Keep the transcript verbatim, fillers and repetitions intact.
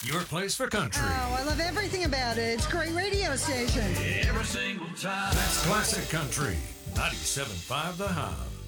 your place for country. Oh, I love everything about it. It's a great radio station. Every single time. That's classic country. ninety-seven point five The Hub.